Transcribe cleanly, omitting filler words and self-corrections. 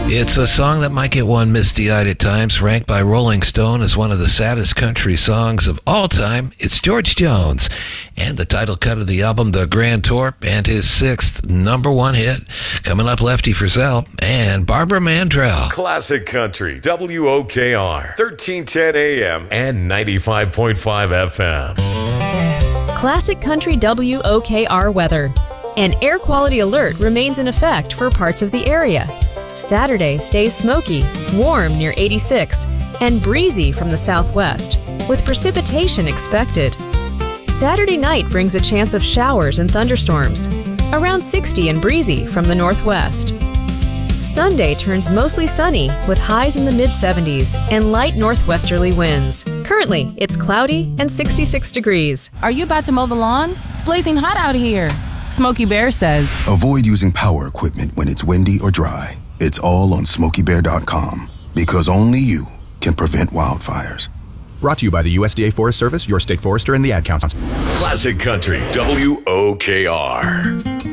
It's a song that might get one misty-eyed at times, ranked by Rolling Stone as one of the saddest country songs of all time. It's George Jones, and the title cut of the album, The Grand Tour, and his sixth number one hit. Coming up, Lefty Frizzell and Barbara Mandrell. Classic Country, WOKR, 1310 AM and 95.5 FM. Classic Country WOKR weather. An air quality alert remains in effect for parts of the area. Saturday stays smoky, warm near 86, and breezy from the southwest, with precipitation expected. Saturday night brings a chance of showers and thunderstorms, around 60 and breezy from the northwest. Sunday turns mostly sunny with highs in the mid-70s and light northwesterly winds. Currently, it's cloudy and 66 degrees. Are you about to mow the lawn? It's blazing hot out here. Smokey Bear says, avoid using power equipment when it's windy or dry. It's all on SmokeyBear.com, because only you can prevent wildfires. Brought to you by the USDA Forest Service, your state forester, and the Ad Council. Classic Country, WOKR.